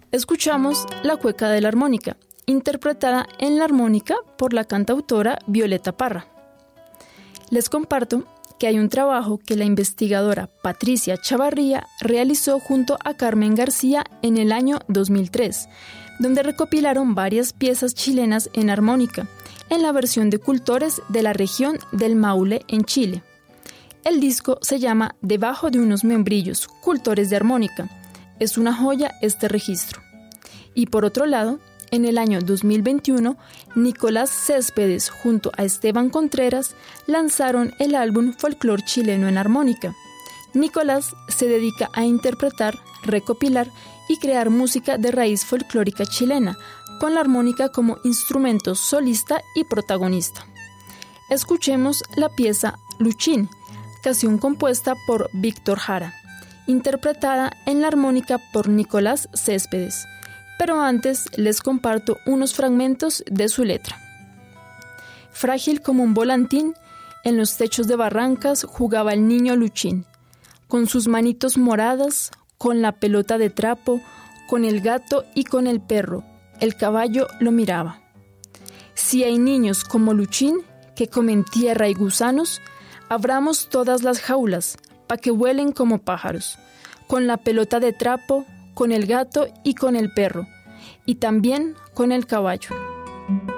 Escuchamos La cueca de la armónica, interpretada en la armónica por la cantautora Violeta Parra. Les comparto que hay un trabajo que la investigadora Patricia Chavarría realizó junto a Carmen García en el año 2003, donde recopilaron varias piezas chilenas en armónica, en la versión de cultores de la región del Maule en Chile. El disco se llama Debajo de unos membrillos, cultores de armónica. Es una joya este registro. Y por otro lado, en el año 2021, Nicolás Céspedes junto a Esteban Contreras lanzaron el álbum Folclor Chileno en Armónica. Nicolás se dedica a interpretar, recopilar y crear música de raíz folclórica chilena, con la armónica como instrumento solista y protagonista. Escuchemos la pieza Luchín, canción compuesta por Víctor Jara, interpretada en la armónica por Nicolás Céspedes. Pero antes les comparto unos fragmentos de su letra. Frágil como un volantín, en los techos de barrancas jugaba el niño Luchín, con sus manitos moradas, con la pelota de trapo, con el gato y con el perro, el caballo lo miraba. Si hay niños como Luchín, que comen tierra y gusanos, abramos todas las jaulas, pa' que vuelen como pájaros, con la pelota de trapo, con el gato y con el perro, y también con el caballo.